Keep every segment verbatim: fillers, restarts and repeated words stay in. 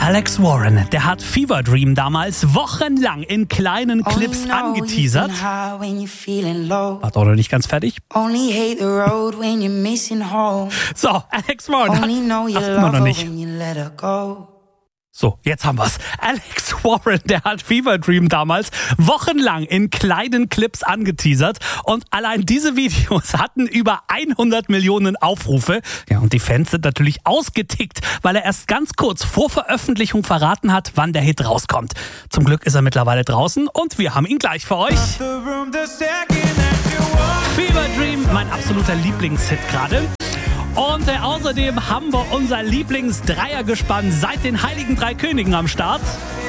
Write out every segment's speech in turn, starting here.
Alex Warren, der hat Fever Dream damals wochenlang in kleinen Clips angeteasert. War doch noch nicht ganz fertig. So, Alex Warren hat... Ach, immer noch nicht. So, jetzt haben wir's. Alex Warren, der hat Fever Dream damals wochenlang in kleinen Clips angeteasert und allein diese Videos hatten über hundert Millionen Aufrufe. Ja, und die Fans sind natürlich ausgetickt, weil er erst ganz kurz vor Veröffentlichung verraten hat, wann der Hit rauskommt. Zum Glück ist er mittlerweile draußen und wir haben ihn gleich für euch. Fever Dream, mein absoluter Lieblingshit gerade. Und äh, außerdem haben wir unser Lieblings-Dreiergespann seit den Heiligen Drei Königen am Start.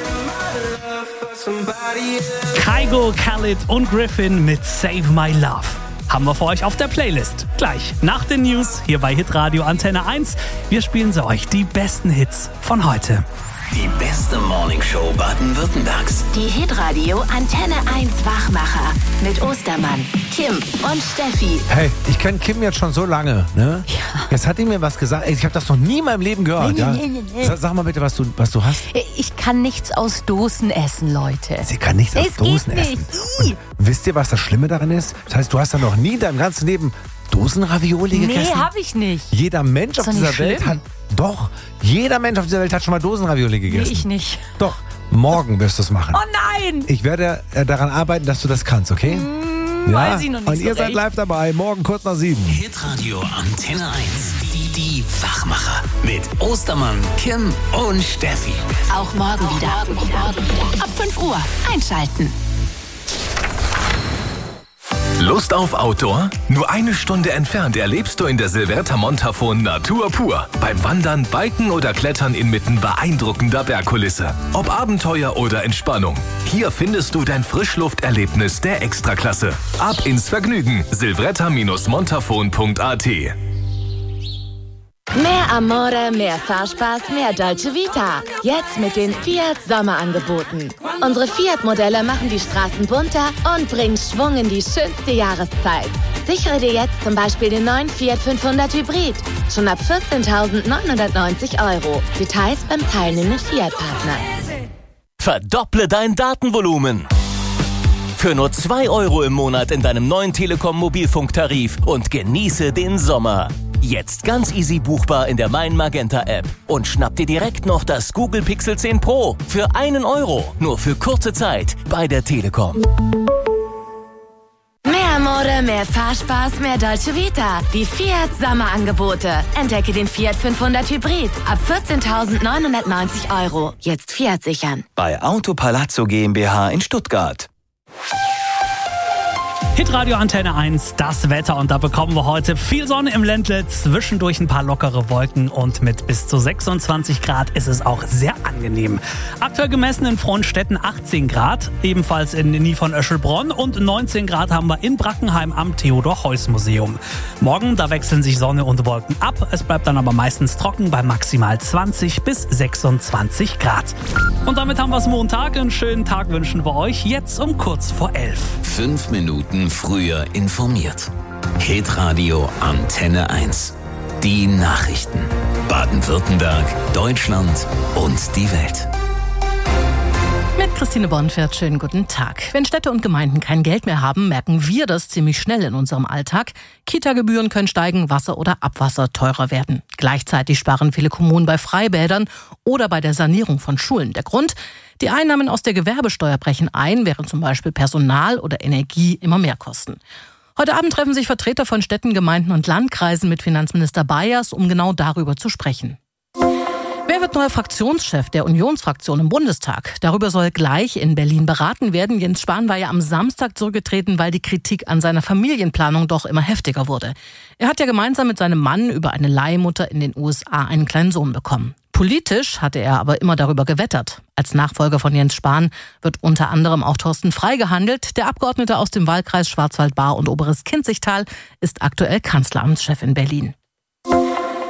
Kygo, Khalid und Griffin mit Save My Love haben wir für euch auf der Playlist. Gleich nach den News hier bei Hitradio Antenne eins. Wir spielen sie euch die besten Hits von heute. Die beste Morningshow Baden-Württembergs. Die Hitradio Antenne eins Wachmacher mit Ostermann, Kim und Steffi. Hey, ich kenne Kim jetzt schon so lange, ne? Ja. Jetzt hat die mir was gesagt. Ey, ich habe das noch nie in meinem Leben gehört. Nee, ja? nee, nee, nee. Sag, sag mal bitte, was du, was du hast. Ich kann nichts aus Dosen essen, Leute. Sie kann nichts aus Es Dosen geht essen. nicht. Und wisst ihr, was das Schlimme daran ist? Das heißt, du hast da noch nie in deinem ganzen Leben Dosenravioli gegessen? Nee, hab ich nicht. Jeder Mensch auf Ist doch dieser nicht Welt schlimm. hat... Doch, jeder Mensch auf dieser Welt hat schon mal Dosenravioli gegessen. Nee, ich nicht. Doch, morgen wirst du es machen. Oh nein! Ich werde äh, daran arbeiten, dass du das kannst, okay? Hm, weiß ich noch nicht Und so ihr seid recht. live dabei, morgen kurz nach sieben. Hitradio Antenne eins. Die, die Wachmacher. Mit Ostermann, Kim und Steffi. Auch morgen wieder. Ab fünf Uhr einschalten. Lust auf Outdoor? Nur eine Stunde entfernt erlebst du in der Silverta Montafon Natur pur. Beim Wandern, Biken oder Klettern inmitten beeindruckender Bergkulisse. Ob Abenteuer oder Entspannung. Hier findest du dein Frischlufterlebnis der Extraklasse. Ab ins Vergnügen. silvretta montafon punkt a t. Mehr Amore, mehr Fahrspaß, mehr Dolce Vita. Jetzt mit den Fiat Sommerangeboten. Unsere Fiat-Modelle machen die Straßen bunter und bringen Schwung in die schönste Jahreszeit. Sichere dir jetzt zum Beispiel den neuen Fiat fünfhundert Hybrid. Schon ab vierzehntausendneunhundertneunzig Euro. Details beim teilnehmenden Fiat-Partner. Verdopple dein Datenvolumen. Für nur zwei Euro im Monat in deinem neuen Telekom-Mobilfunktarif und genieße den Sommer. Jetzt ganz easy buchbar in der Mein Magenta App. Und schnapp dir direkt noch das Google Pixel zehn Pro für einen Euro. Nur für kurze Zeit bei der Telekom. Mehr Amore, mehr Fahrspaß, mehr Dolce Vita. Die Fiat Sommerangebote. Entdecke den Fiat fünfhundert Hybrid ab vierzehntausendneunhundertneunzig Euro. Jetzt Fiat sichern. Bei Auto Palazzo GmbH in Stuttgart. Hitradio Antenne eins, das Wetter, und da bekommen wir heute viel Sonne im Ländle, zwischendurch ein paar lockere Wolken und mit bis zu sechsundzwanzig Grad ist es auch sehr angenehm. Aktuell gemessen in Frohnstetten achtzehn Grad, ebenfalls in Nie von Öschelbronn, und neunzehn Grad haben wir in Brackenheim am Theodor-Heuss-Museum. Morgen, da wechseln sich Sonne und Wolken ab, es bleibt dann aber meistens trocken bei maximal zwanzig bis sechsundzwanzig Grad. Und damit haben wir es Montag, einen schönen Tag wünschen wir euch, jetzt um kurz vor elf. Fünf Minuten früher informiert. Hitradio Antenne eins. Die Nachrichten. Baden-Württemberg, Deutschland und die Welt. Mit Christine Bonfert, schönen guten Tag. Wenn Städte und Gemeinden kein Geld mehr haben, merken wir das ziemlich schnell in unserem Alltag. Kita-Gebühren können steigen, Wasser oder Abwasser teurer werden. Gleichzeitig sparen viele Kommunen bei Freibädern oder bei der Sanierung von Schulen. Der Grund? Die Einnahmen aus der Gewerbesteuer brechen ein, während zum Beispiel Personal oder Energie immer mehr kosten. Heute Abend treffen sich Vertreter von Städten, Gemeinden und Landkreisen mit Finanzminister Bayers, um genau darüber zu sprechen. Wer wird neuer Fraktionschef der Unionsfraktion im Bundestag? Darüber soll gleich in Berlin beraten werden. Jens Spahn war ja am Samstag zurückgetreten, weil die Kritik an seiner Familienplanung doch immer heftiger wurde. Er hat ja gemeinsam mit seinem Mann über eine Leihmutter in den U S A einen kleinen Sohn bekommen. Politisch hatte er aber immer darüber gewettert. Als Nachfolger von Jens Spahn wird unter anderem auch Thorsten Frey gehandelt. Der Abgeordnete aus dem Wahlkreis Schwarzwald-Baar und Oberes Kinzigtal ist aktuell Kanzleramtschef in Berlin.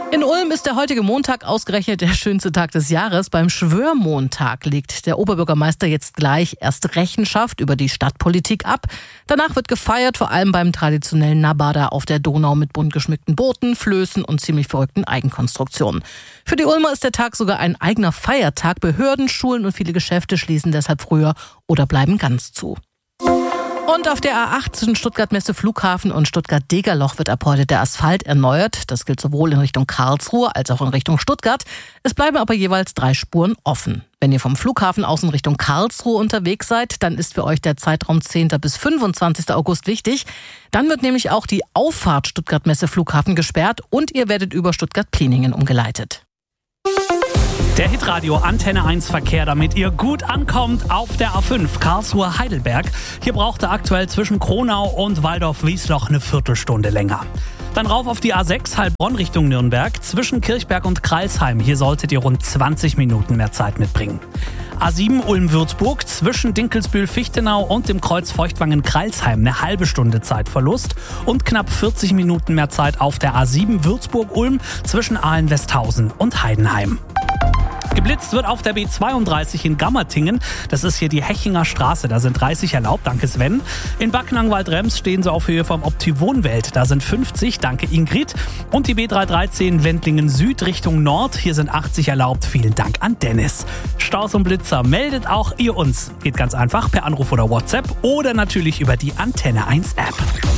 In Ulm ist der heutige Montag ausgerechnet der schönste Tag des Jahres. Beim Schwörmontag legt der Oberbürgermeister jetzt gleich erst Rechenschaft über die Stadtpolitik ab. Danach wird gefeiert, vor allem beim traditionellen Nabada auf der Donau mit bunt geschmückten Booten, Flößen und ziemlich verrückten Eigenkonstruktionen. Für die Ulmer ist der Tag sogar ein eigener Feiertag. Behörden, Schulen und viele Geschäfte schließen deshalb früher oder bleiben ganz zu. Und auf der A acht zwischen Stuttgart-Messe Flughafen und Stuttgart-Degerloch wird ab heute der Asphalt erneuert. Das gilt sowohl in Richtung Karlsruhe als auch in Richtung Stuttgart. Es bleiben aber jeweils drei Spuren offen. Wenn ihr vom Flughafen aus in Richtung Karlsruhe unterwegs seid, dann ist für euch der Zeitraum zehnten bis fünfundzwanzigsten August wichtig. Dann wird nämlich auch die Auffahrt Stuttgart-Messe Flughafen gesperrt und ihr werdet über Stuttgart-Pliningen umgeleitet. Der Hitradio Antenne eins Verkehr, damit ihr gut ankommt auf der A fünf Karlsruhe-Heidelberg. Hier braucht ihr aktuell zwischen Kronau und Waldorf-Wiesloch eine Viertelstunde länger. Dann rauf auf die A sechs Heilbronn Richtung Nürnberg zwischen Kirchberg und Kreilsheim. Hier solltet ihr rund zwanzig Minuten mehr Zeit mitbringen. A sieben Ulm-Würzburg zwischen Dinkelsbühl-Fichtenau und dem Kreuz Feuchtwangen-Kreilsheim eine halbe Stunde Zeitverlust und knapp vierzig Minuten mehr Zeit auf der A sieben Würzburg-Ulm zwischen Ahlen-Westhausen und Heidenheim. Geblitzt wird auf der B zweiunddreißig in Gammertingen. Das ist hier die Hechinger Straße. Da sind dreißig erlaubt, danke Sven. In Backnang-Waldrems stehen sie auf Höhe vom Opti-Wohnwelt. Da sind fünfzig, danke Ingrid. Und die B dreihundertdreizehn Wendlingen Süd Richtung Nord. Hier sind achtzig erlaubt. Vielen Dank an Dennis. Staus und Blitzer meldet auch ihr uns. Geht ganz einfach per Anruf oder WhatsApp oder natürlich über die Antenne eins App.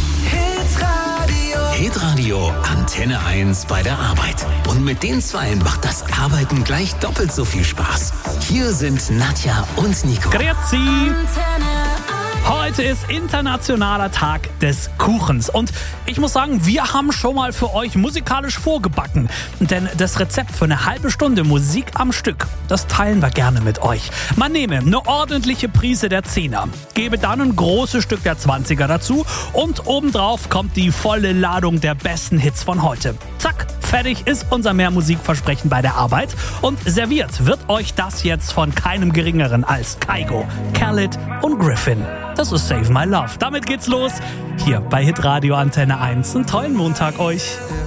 Hitradio Antenne eins bei der Arbeit. Und mit den Zweien macht das Arbeiten gleich doppelt so viel Spaß. Hier sind Nadja und Nico. Grüezi! Heute ist Internationaler Tag des Kuchens und ich muss sagen, wir haben schon mal für euch musikalisch vorgebacken. Denn das Rezept für eine halbe Stunde Musik am Stück, das teilen wir gerne mit euch. Man nehme eine ordentliche Prise der Zehner, gebe dann ein großes Stück der Zwanziger dazu und obendrauf kommt die volle Ladung der besten Hits von heute. Zack, fertig ist unser Mehrmusikversprechen bei der Arbeit und serviert wird euch das jetzt von keinem Geringeren als Kygo, Khaled und Griffin. Das ist Save My Love. Damit geht's los. Hier bei Hitradio Antenne eins. Einen tollen Montag euch.